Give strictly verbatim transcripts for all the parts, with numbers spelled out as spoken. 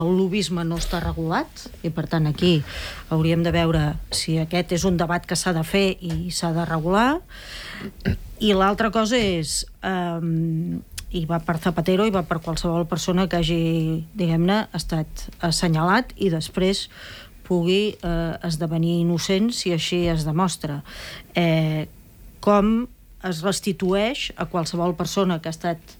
el lobbisme no està regulat i per tant aquí hauríem de veure si aquest és un debat que s'ha de fer i s'ha de regular. I l'altra cosa és eh, i va per Zapatero i va per qualsevol persona que hagi, diguem-ne, estat assenyalat i després pugui eh, esdevenir innocent si així es demostra. Eh, com es restitueix a qualsevol persona que ha estat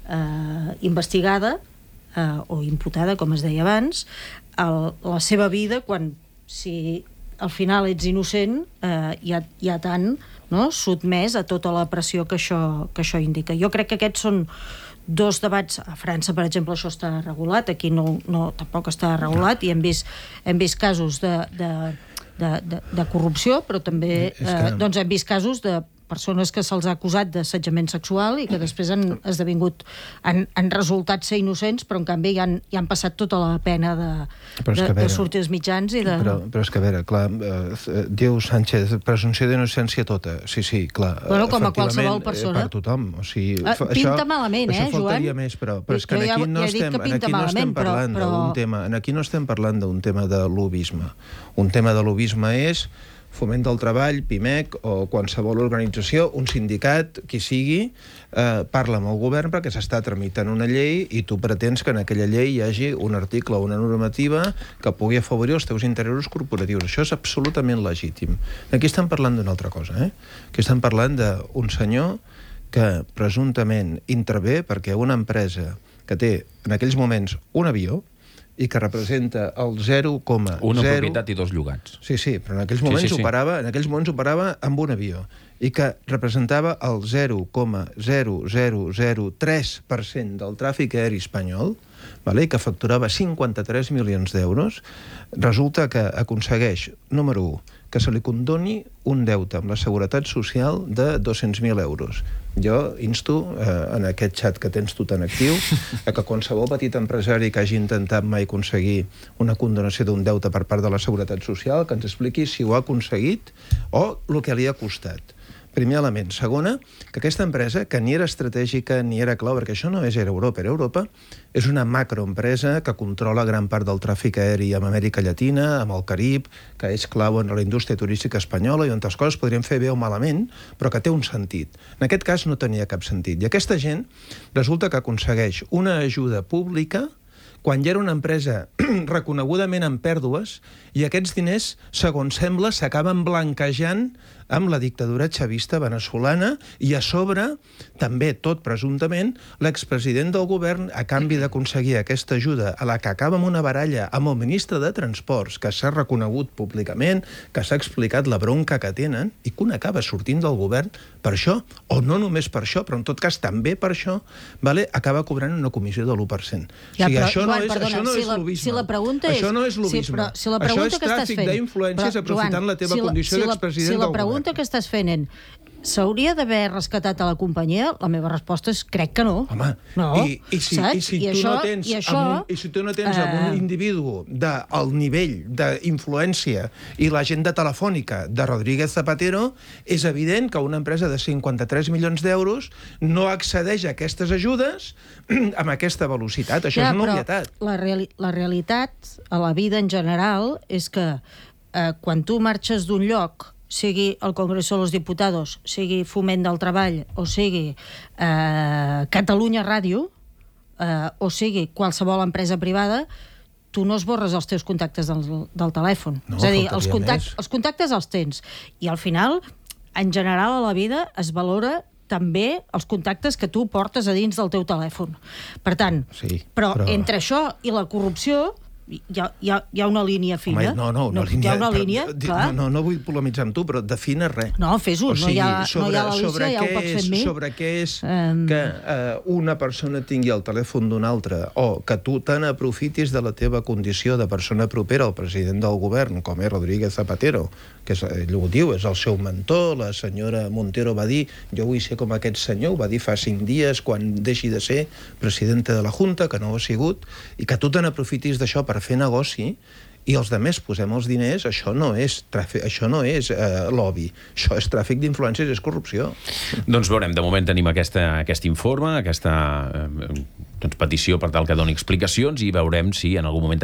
eh, investigada eh, o imputada, com es deia abans, el, la seva vida quan, si al final ets innocent, eh, hi ha, hi ha tant, no?, sotmès a tota la pressió que això, que això indica. Jo crec que aquests són dos debats. A França, per exemple, això està regulat, aquí no, no, tampoc està regulat, i hem vist, hem vist casos de, de, de, de, de corrupció, però també eh, que... doncs hem vist casos de persones que se'ls ha acusat d'assetjament sexual i que després han esdevingut, han, han resultat ser innocents, però en canvi ja han, ja han passat tota la pena de, de, veure, de sortir als mitjans i de... Però, però és que, a veure, clar, eh, diu Sánchez, presumpció d'innocència tota. Sí, sí, clar. Bueno, com a qualsevol persona. Per tothom. O sigui, uh, pinta això, malament, això eh, Joan? Això més, però, però és que jo aquí ja, no ja estem, que aquí no malament, estem parlant però, però... d'un tema, aquí no estem parlant d'un tema de lobbisme. Un tema de lobbisme és Foment del Treball, PIMEC o qualsevol organització, un sindicat, qui sigui, eh, parla amb el govern perquè s'està tramitant una llei i tu pretens que en aquella llei hi hagi un article o una normativa que pugui afavorir els teus interessos corporatius. Això és absolutament legítim. Aquí estem parlant d'una altra cosa, eh? Aquí estem parlant d'un senyor que presumptament intervé perquè una empresa que té en aquells moments un avió i que representa el zero coma zero... Una propietat i dos llogats. Sí, sí, però en aquells moments, sí, sí, sí. Operava, en aquells moments operava amb un avió i que representava el zero coma zero zero zero tres per cent del tràfic aeri espanyol, vale? I que facturava cinquanta-tres milions d'euros, resulta que aconsegueix, número u, que se li condoni un deute amb la Seguretat Social de dos-cents mil euros. Jo insto, eh, en aquest xat que tens tu tan actiu, a que qualsevol petit empresari que hagi intentat mai aconseguir una condonació d'un deute per part de la Seguretat Social, que ens expliqui si ho ha aconseguit o el que li ha costat. Primer element. Segona, que aquesta empresa, que ni era estratègica ni era clau, perquè això no és Air Europa. Air Europa és una macroempresa que controla gran part del tràfic aeri amb Amèrica Llatina, amb el Carib, que és clau en la indústria turística espanyola i on les coses podrien fer bé o malament, però que té un sentit. En aquest cas no tenia cap sentit. I aquesta gent resulta que aconsegueix una ajuda pública quan ja era una empresa reconegudament en pèrdues i aquests diners, segons sembla, s'acaben blanquejant amb la dictadura xavista veneçolana i a sobre, també tot presumptament, l'expresident del govern, a canvi d'aconseguir aquesta ajuda a la que acaba amb una baralla amb el ministre de Transports, que s'ha reconegut públicament, que s'ha explicat la bronca que tenen i que un acaba sortint del govern per això, o no només per això, però en tot cas també per això, vale, acaba cobrant una comissió de l'u per cent. Ja, o sigui, però, això, Joan, no és, perdona, això no si és la, lobbisme. Si la pregunta és... Això no és lobbisme. Sí, però, si la això és que tràfic d'influències aprofitant però, la teva si condició si d'expresident si del govern. Si la pregunta que estàs fent en s'hauria d'haver rescatat a la companyia, la meva resposta és crec que no. Home, no, i, i, si, i, si I, tu això, no tens i, això, amb un, i si tu no tens amb un eh... individu del nivell d'influència i l'agenda telefònica de Rodríguez Zapatero, és evident que una empresa de cinquanta-tres milions d'euros no accedeix a aquestes ajudes amb aquesta velocitat. Això ja, és una obvietat. La, reali la realitat a la vida en general és que eh, quan tu marxes d'un lloc, sigui el Congreso de los Diputados, sigui Foment del Treball, o sigui eh, Catalunya Ràdio, eh, o sigui qualsevol empresa privada, tu no esborres els teus contactes del, del telèfon. No, és a dir, els, contact, els contactes els tens. I al final, en general, a la vida es valora també els contactes que tu portes a dins del teu telèfon. Per tant, sí, però, però entre això i la corrupció hi ha, hi ha, hi ha una línia fina. Home, no, no, una no, línia, hi ha una però, línia, clar. No, no, no vull polemitzar amb tu, però defina res. No, fes-ho, o sigui, no hi ha, sobre, no hi ha l'Alicia, sobre ja ho pots fer amb mi. Sobre què és um... que uh, una persona tingui el telèfon d'una altra, o que tu te n'aprofitis de la teva condició de persona propera al president del govern, com és Rodríguez Zapatero, que és, ell ho diu, és el seu mentor, la senyora Montero va dir, jo vull ser com aquest senyor, ho va dir fa cinc dies, quan deixi de ser presidenta de la Junta, que no ho ha sigut, i que tu te n'aprofitis d'això per fer negoci, i els altres posem els diners, això no és, tràfic, això no és eh, lobby, això és tràfic d'influències, és corrupció. Doncs veurem, de moment tenim aquesta, aquest informe, aquesta eh, doncs, petició per tal que doni explicacions, i veurem si en algun moment